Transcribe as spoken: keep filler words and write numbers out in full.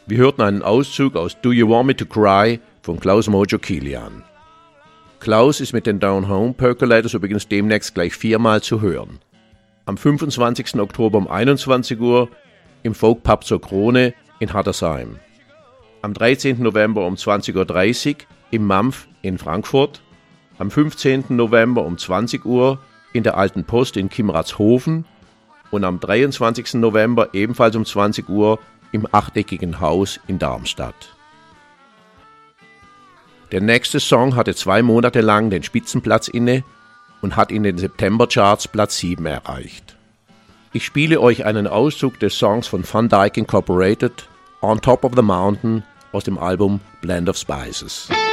Wir hörten einen Auszug aus Do You Want Me to Cry von Klaus Mojo Kilian. Klaus ist mit den Down Home Percolators übrigens demnächst gleich viermal zu hören. Am fünfundzwanzigsten Oktober um einundzwanzig Uhr im Folkpub zur Krone in Hattersheim. Am dreizehnten November um zwanzig Uhr dreißig im Mampf in Frankfurt. Am fünfzehnten November um zwanzig Uhr in der Alten Post in Kimratshofen und am dreiundzwanzigsten November ebenfalls um zwanzig Uhr im Achteckigen Haus in Darmstadt. Der nächste Song hatte zwei Monate lang den Spitzenplatz inne und hat in den Septembercharts Platz sieben erreicht. Ich spiele euch einen Auszug des Songs von Van Dyke Incorporated, On Top of the Mountain, aus dem Album Blend of Spices.